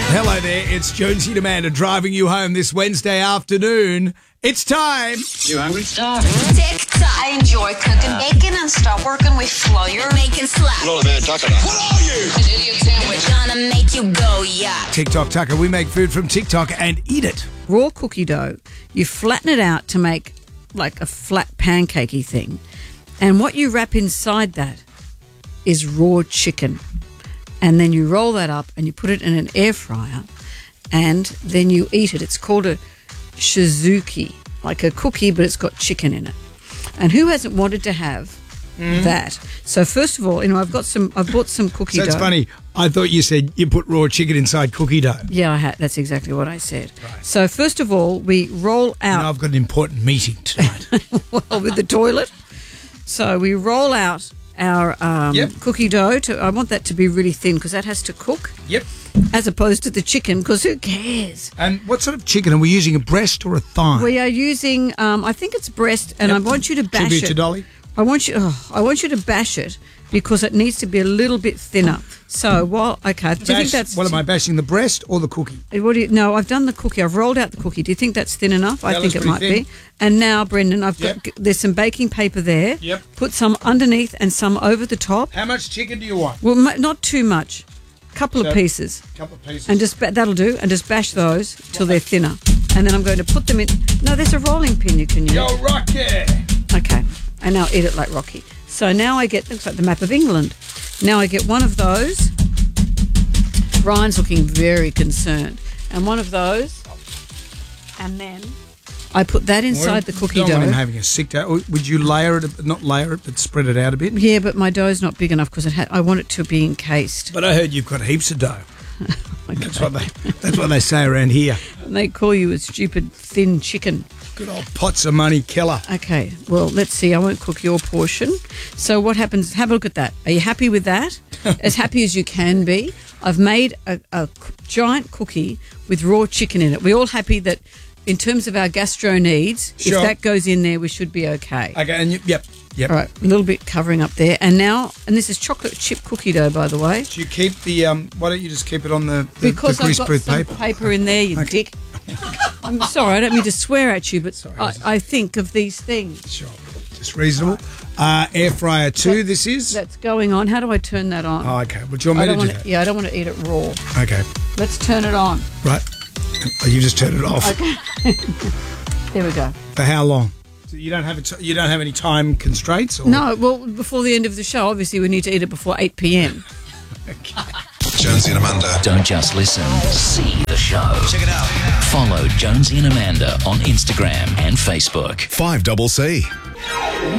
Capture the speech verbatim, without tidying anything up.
Hello there, it's Jonesy and Amanda driving you home this Wednesday afternoon. It's time. You hungry? Stop. Tick tock. I enjoy cooking bacon and stop working with flour. Making slap. What are you? An idiot sandwich. Gonna make you go, yeah. TikTok Tucker, we make food from TikTok and eat it. Raw cookie dough, you flatten it out to make like a flat pancakey thing. And what you wrap inside that is raw chicken. And then you roll that up and you put it in an air fryer and then you eat it. It's called a shizuki, like a cookie, but it's got chicken in it. And who hasn't wanted to have mm. that? So first of all, you know, I've got some, I've bought some cookie so dough. So it's funny. I thought you said you put raw chicken inside cookie dough. Yeah, I had. That's exactly what I said. Right. So first of all, we roll out. You know, I've got an important meeting tonight. Well, with the toilet. So we roll out our um, yep. cookie dough. To, I want that to be really thin because that has to cook. Yep. As opposed to the chicken, because who cares? And what sort of chicken? Are we using? A breast or a thigh? We are using, um, I think it's breast, and yep. I want you to bash Tribute it. to Dolly. I want you. Oh, I want you to bash it because it needs to be a little bit thinner. So while okay, do you Bash, think that's what am I bashing? The breast or the cookie? What do you, no, I've done the cookie. I've rolled out the cookie. Do you think that's thin enough? That I think it might thin. be. And now, Brendan, I've yep. got there's some baking paper there. Yep. Put some underneath and some over the top. How much chicken do you want? Well, m- not too much. Couple so, of pieces. Couple of pieces. And just ba- that'll do. And just bash those till they're thinner. And then I'm going to put them in. No, there's a rolling pin you can use. Yo, Rocky. Okay. And now eat it like Rocky. So now I get, looks like the map of England. Now I get one of those. Ryan's looking very concerned. And one of those. And then I put that inside well, the cookie don't dough. Want him having a sick day. Would you layer it, not layer it, but spread it out a bit? Yeah, but my dough's not big enough because it ha- I want it to be encased. But I heard you've got heaps of dough. That's what they. That's what they say around here. And they call you a stupid thin chicken. Good old pots of money killer. Okay, well, let's see. I won't cook your portion. So what happens? Have a look at that. Are you happy with that? As happy as you can be. I've made a, a giant cookie with raw chicken in it. We're all happy that in terms of our gastro needs, sure. if that goes in there, we should be okay. Okay, and you, yep, yep. All right, a little bit covering up there. And now, and this is chocolate chip cookie dough, by the way. Do you keep the, um, why don't you just keep it on the, the, because the I've got greaseproof some paper? paper in there, you okay. dick. I'm sorry, I don't mean to swear at you, but sorry, I, I think of these things. Sure, just reasonable. Uh, air fryer two, that, this is? That's going on. How do I turn that on? Oh, okay. Well, do you want me to do wanna, that? Yeah, I don't want to eat it raw. Okay. Let's turn it on. Right. Oh, you just turned it off. Okay. There we go. For how long? So you don't have a t- you don't have any time constraints? Or? No, well, before the end of the show, obviously we need to eat it before eight p.m. Okay. Jonesy and Amanda. Don't just listen, see the show. Check it out. Follow Jonesy and Amanda on Instagram and Facebook. five double C.